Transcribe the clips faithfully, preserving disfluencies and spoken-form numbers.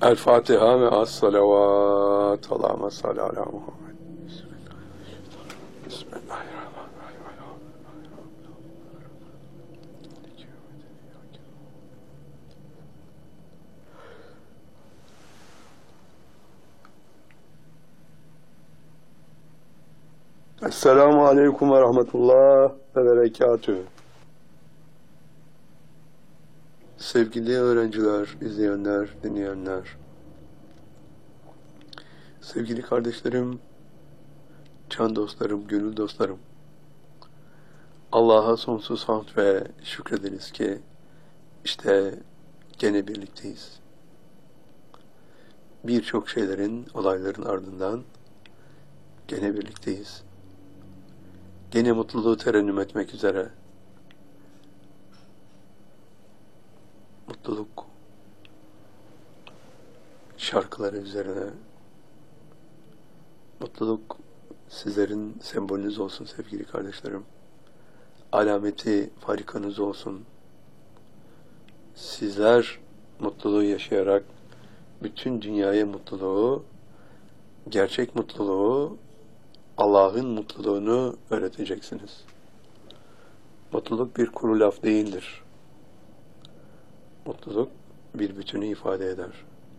El Fatiha ve as-salavat. Allahümme salli ala Muhammed. Bismillahirrahmanirrahim. Esselamu aleyküm ve rahmetullah ve berekatühü. Sevgili öğrenciler, izleyenler, dinleyenler, sevgili kardeşlerim, can dostlarım, gönül dostlarım, Allah'a sonsuz hamd ve şükrederiz ki işte gene birlikteyiz. Birçok şeylerin, olayların ardından gene birlikteyiz. Gene mutluluğu terennüm etmek üzere. Mutluluk şarkıları üzerine. Mutluluk sizlerin sembolünüz olsun sevgili kardeşlerim. Alameti farikanız olsun. Sizler mutluluğu yaşayarak bütün dünyaya mutluluğu, gerçek mutluluğu, Allah'ın mutluluğunu öğreteceksiniz. Mutluluk bir kuru laf değildir. Mutluluk bir bütünü ifade eder.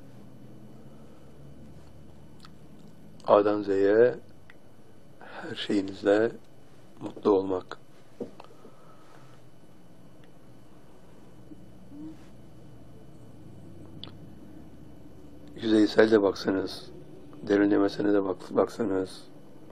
A'dan Z'ye her şeyinizle mutlu olmak. Yüzeysel de baksanız, derinlemesine de bak baksanız,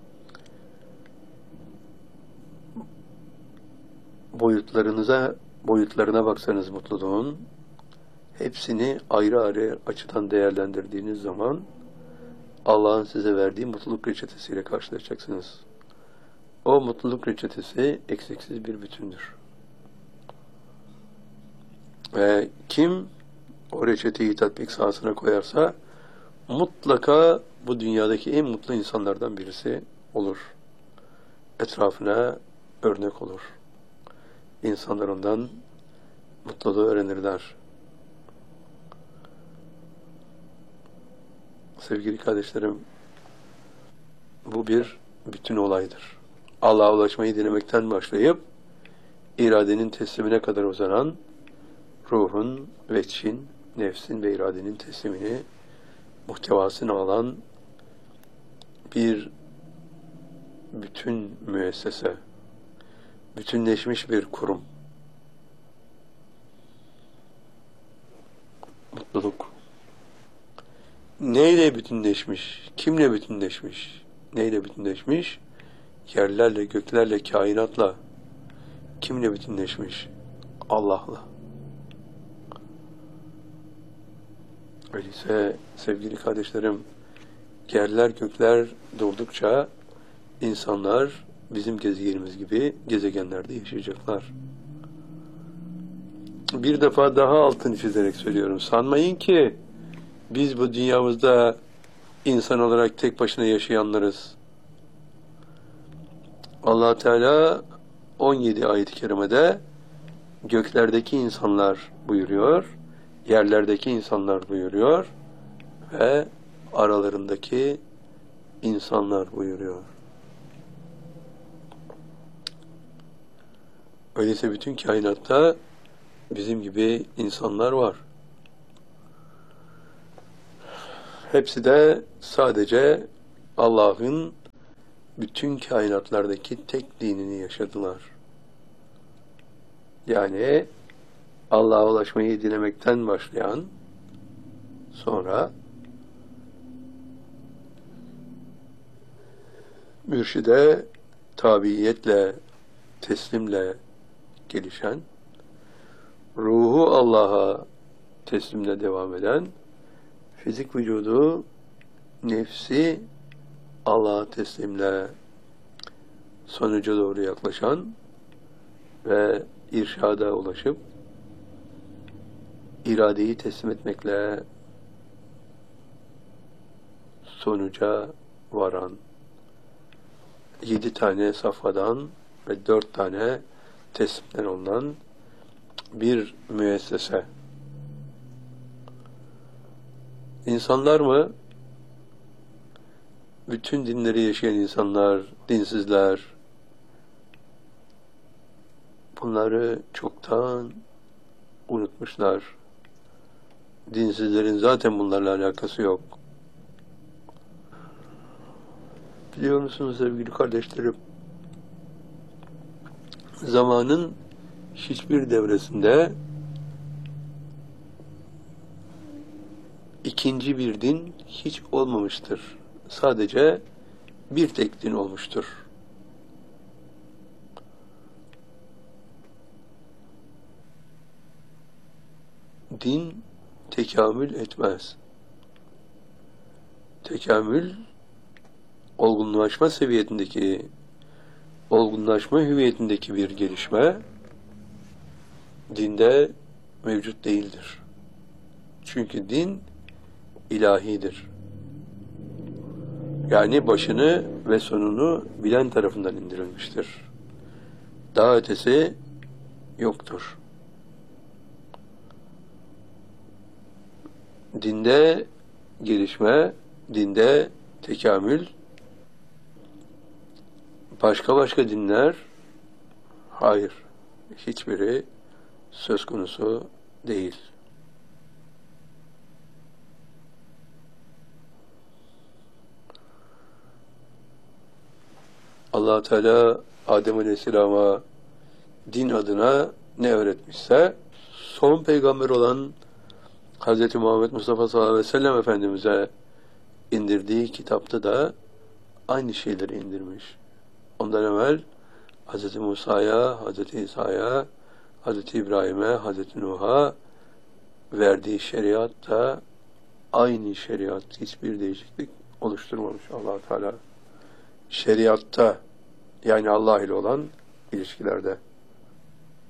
boyutlarınıza, boyutlarına baksanız mutluluğun, hepsini ayrı ayrı açıdan değerlendirdiğiniz zaman Allah'ın size verdiği mutluluk reçetesiyle karşılaşacaksınız. O mutluluk reçetesi eksiksiz bir bütündür. Ve kim o reçeteyi tatbik sahasına koyarsa mutlaka bu dünyadaki en mutlu insanlardan birisi olur. Etrafına örnek olur. İnsanlar ondan mutluluğu öğrenirler. Sevgili kardeşlerim, bu bir bütün olaydır. Allah'a ulaşmayı denemekten başlayıp iradenin teslimine kadar uzanan ruhun, veçhin, nefsin ve iradenin teslimini muhtevasını alan bir bütün müessese, bütünleşmiş bir kurum. Mutluluk. Neyle bütünleşmiş? Kimle bütünleşmiş? Neyle bütünleşmiş? Yerlerle, göklerle, kainatla. Kimle bütünleşmiş? Allah'la. Öyleyse sevgili kardeşlerim, yerler, gökler durdukça insanlar bizim gezegenimiz gibi gezegenlerde yaşayacaklar. Bir defa daha altını çizerek söylüyorum. Sanmayın ki biz bu dünyamızda insan olarak tek başına yaşayanlarız. Allah Teala on yedi ayet-i kerimede göklerdeki insanlar buyuruyor, yerlerdeki insanlar buyuruyor ve aralarındaki insanlar buyuruyor. Öyleyse bütün kainatta bizim gibi insanlar var. Hepsi de sadece Allah'ın bütün kainatlardaki tek dinini yaşadılar. Yani Allah'a ulaşmayı dilemekten başlayan, sonra mürşide tabiiyetle, teslimle gelişen, ruhu Allah'a teslimle devam eden, fizik vücudu, nefsi Allah'a teslimle sonuca doğru yaklaşan ve irşada ulaşıp iradeyi teslim etmekle sonuca varan yedi tane safhadan ve dört tane teslimden olunan bir müessese. İnsanlar mı? Bütün dinleri yaşayan insanlar, dinsizler, bunları çoktan unutmuşlar. Dinsizlerin zaten bunlarla alakası yok. Biliyor musunuz sevgili kardeşlerim? Zamanın hiçbir devresinde ikinci bir din hiç olmamıştır. Sadece bir tek din olmuştur. Din tekamül etmez. Tekamül, olgunlaşma seviyetindeki, olgunlaşma hüviyetindeki bir gelişme dinde mevcut değildir. Çünkü din ilahidir. Yani başını ve sonunu bilen tarafından indirilmiştir. Daha ötesi yoktur. Dinde gelişme, dinde tekamül, başka başka dinler, hayır, hiçbiri söz konusu değil. Allah Teala Adem Aleyhisselam'a din adına ne öğretmişse, son peygamber olan Hz. Muhammed Mustafa sallallahu aleyhi ve sellem Efendimiz'e indirdiği kitapta da aynı şeyleri indirmiş. Ondan evvel Hz. Musa'ya, Hz. İsa'ya, Hz. İbrahim'e, Hz. Nuh'a verdiği şeriat da aynı şeriat, hiçbir değişiklik oluşturmamış Allah Teala. Şeriatta, yani Allah ile olan ilişkilerde.